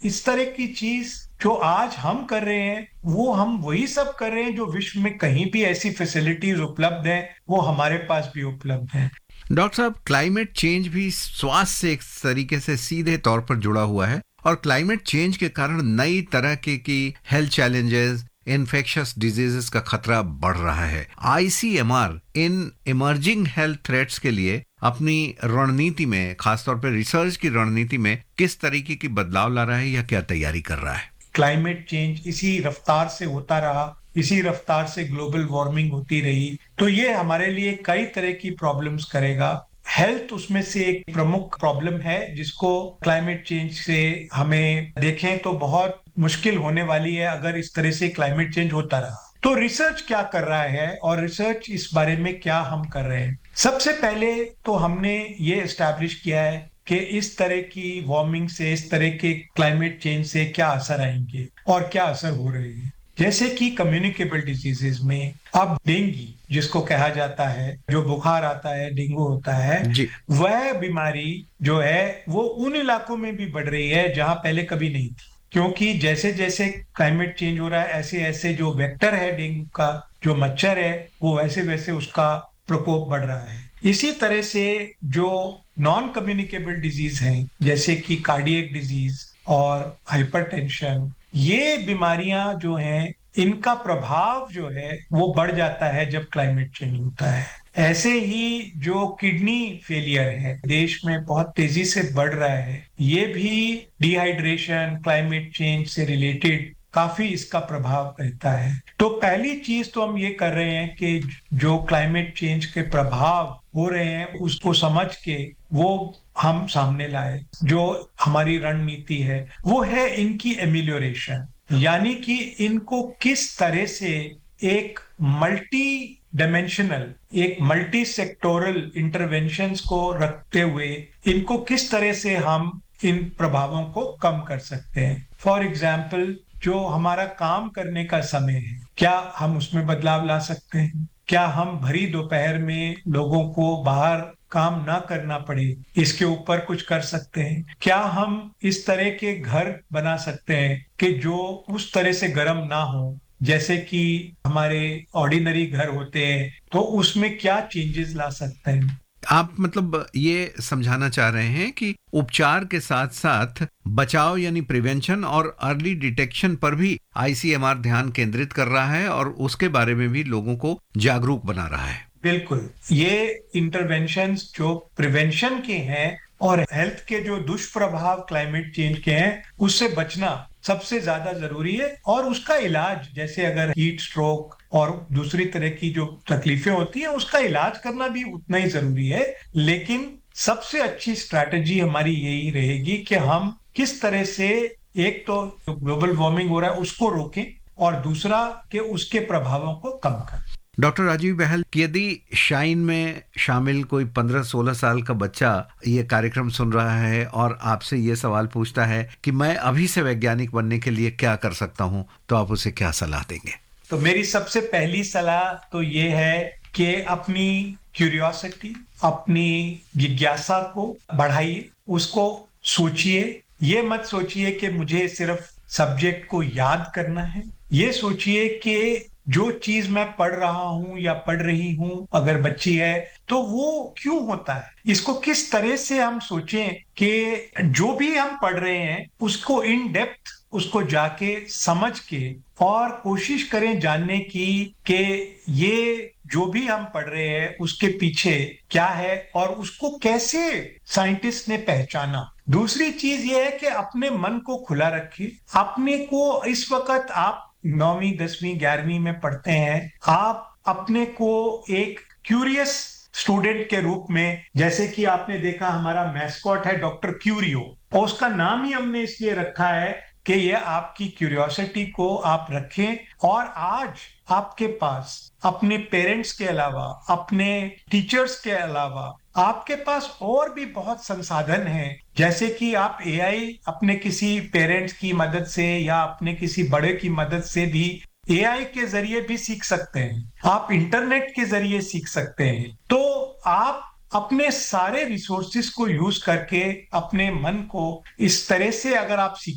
इस तरह की चीज जो आज हम कर रहे हैं वो हम वही सब कर रहे हैं जो विश्व में कहीं भी ऐसी फैसिलिटीज उपलब्ध हैं वो हमारे पास भी उपलब्ध हैं। डॉक्टर साहब, क्लाइमेट चेंज भी स्वास्थ्य से एक तरीके से सीधे तौर पर जुड़ा हुआ है और क्लाइमेट चेंज के कारण नई तरह की हेल्थ चैलेंजेस, इन्फेक्शियस डिजीजेस का खतरा बढ़ रहा है। ICMR in emerging health threats के लिए अपनी रणनीति में, खासतौर पर रिसर्च की रणनीति में, किस तरीके की बदलाव ला रहा है या क्या तैयारी कर रहा है? क्लाइमेट चेंज इसी रफ्तार से होता रहा, इसी रफ्तार से ग्लोबल वार्मिंग होती रही तो ये हमारे लिए कई तरह की प्रॉब्लम्स करेगा। हेल्थ उसमें से एक प्रमुख प्रॉब्लम है जिसको क्लाइमेट चेंज से हमें देखें तो बहुत मुश्किल होने वाली है अगर इस तरह से क्लाइमेट चेंज होता रहा। तो रिसर्च क्या कर रहा है और रिसर्च इस बारे में क्या हम कर रहे हैं? सबसे पहले तो हमने ये एस्टैब्लिश किया है कि इस तरह की वार्मिंग से, इस तरह के क्लाइमेट चेंज से क्या असर आएंगे और क्या असर हो रहे हैं। जैसे कि कम्युनिकेबल डिजीजेस में अब डेंगू जिसको कहा जाता है, जो बुखार आता है, डेंगू होता है, जी। वह बीमारी जो है वो उन इलाकों में भी बढ़ रही है जहां पहले कभी नहीं थी, क्योंकि जैसे जैसे क्लाइमेट चेंज हो रहा है ऐसे ऐसे जो वेक्टर है डेंगू का, जो मच्छर है, वो वैसे वैसे उसका प्रकोप बढ़ रहा है। इसी तरह से जो नॉन कम्युनिकेबल डिजीज हैं जैसे कि कार्डियक डिजीज और हाइपरटेंशन, ये बीमारियां जो हैं इनका प्रभाव जो है वो बढ़ जाता है जब क्लाइमेट चेंज होता है। ऐसे ही जो किडनी फेलियर है देश में बहुत तेजी से बढ़ रहा है, ये भी डिहाइड्रेशन, क्लाइमेट चेंज से रिलेटेड काफी इसका प्रभाव रहता है। तो पहली चीज तो हम ये कर रहे हैं कि जो क्लाइमेट चेंज के प्रभाव हो रहे हैं उसको समझ के वो हम सामने लाए। जो हमारी रणनीति है वो है इनकी एमिलियोरेशन, यानी कि इनको किस तरह से एक मल्टी डायमेंशनल, एक मल्टी सेक्टोरल इंटरवेंशंस को रखते हुए इनको किस तरह से हम इन प्रभावों को कम कर सकते हैं। फॉर एग्जाम्पल, जो हमारा काम करने का समय है क्या हम उसमें बदलाव ला सकते हैं? क्या हम भरी दोपहर में लोगों को बाहर काम ना करना पड़े इसके ऊपर कुछ कर सकते हैं? क्या हम इस तरह के घर बना सकते हैं कि जो उस तरह से गर्म ना हो जैसे कि हमारे ऑर्डिनरी घर होते हैं? तो उसमें क्या चेंजेस ला सकते हैं? आप मतलब ये समझाना चाह रहे हैं कि उपचार के साथ साथ बचाव यानी प्रिवेंशन और अर्ली डिटेक्शन पर भी आईसीएमआर ध्यान केंद्रित कर रहा है और उसके बारे में भी लोगों को जागरूक बना रहा है। बिल्कुल, ये इंटरवेंशंस जो प्रिवेंशन के हैं और हेल्थ के जो दुष्प्रभाव क्लाइमेट चेंज के हैं उससे बचना सबसे ज्यादा जरूरी है। और उसका इलाज, जैसे अगर हीट स्ट्रोक और दूसरी तरह की जो तकलीफें होती हैं उसका इलाज करना भी उतना ही जरूरी है। लेकिन सबसे अच्छी स्ट्रैटेजी हमारी यही रहेगी कि हम किस तरह से एक तो ग्लोबल वार्मिंग हो रहा है उसको रोकें और दूसरा कि उसके प्रभावों को कम करें। डॉक्टर राजीव बहल, यदि शाइन में शामिल कोई 15-16 साल का बच्चा ये कार्यक्रम सुन रहा है और आपसे ये सवाल पूछता है कि मैं अभी से वैज्ञानिक बनने के लिए क्या कर सकता हूँ, तो आप उसे क्या सलाह देंगे? तो मेरी सबसे पहली सलाह तो ये है कि अपनी क्यूरियोसिटी, अपनी जिज्ञासा को बढ़ाइए, उसको सोचिए। ये मत सोचिए कि मुझे सिर्फ सब्जेक्ट को याद करना है। ये सोचिए कि जो चीज मैं पढ़ रहा हूं या पढ़ रही हूं, अगर बच्ची है तो वो क्यों होता है, इसको किस तरह से हम सोचें कि जो भी हम पढ़ रहे हैं उसको इन डेप्थ, उसको जाके समझ के और कोशिश करें जानने की कि ये जो भी हम पढ़ रहे हैं उसके पीछे क्या है और उसको कैसे साइंटिस्ट ने पहचाना। दूसरी चीज ये है कि अपने मन को खुला रखिए। अपने को इस वक्त आप 9वीं 10वीं 11वीं में पढ़ते हैं, आप अपने को एक क्यूरियस स्टूडेंट के रूप में, जैसे कि आपने देखा हमारा मैस्कॉट है डॉक्टर क्यूरियो, और उसका नाम ही हमने इसलिए रखा है कि ये आपकी क्यूरियोसिटी को आप रखें। और आज आपके पास अपने पेरेंट्स के अलावा, अपने टीचर्स के अलावा आपके पास और भी बहुत संसाधन हैं, जैसे कि आप एआई अपने किसी पेरेंट्स की मदद से या अपने किसी बड़े की मदद से भी एआई के जरिए भी सीख सकते हैं, आप इंटरनेट के जरिए सीख सकते हैं। तो आप अपने सारे रिसोर्सेज को यूज करके अपने मन को इस तरह से अगर आप